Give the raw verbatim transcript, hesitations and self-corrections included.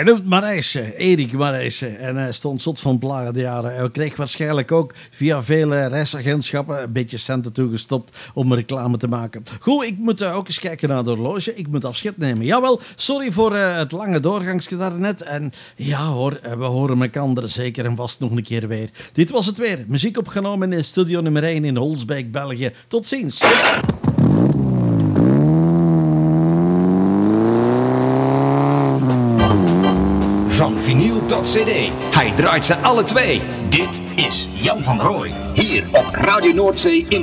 Hij noemt Marijsen, Erik Marijsen. En hij stond zot van blaren de jaren. Hij kreeg waarschijnlijk ook via vele reisagentschappen een beetje centen toegestopt om reclame te maken. Goed, ik moet uh, ook eens kijken naar de horloge. Ik moet afscheid nemen. Jawel, sorry voor uh, het lange doorgangsje daarnet. En ja hoor, uh, we horen elkaar zeker en vast nog een keer weer. Dit was het weer. Muziek opgenomen in studio nummer één in Holsbeek, België. Tot ziens. Van vinyl tot cd. Hij draait ze alle twee. Dit is Jan van Rooij. Hier op Radio Noordzee in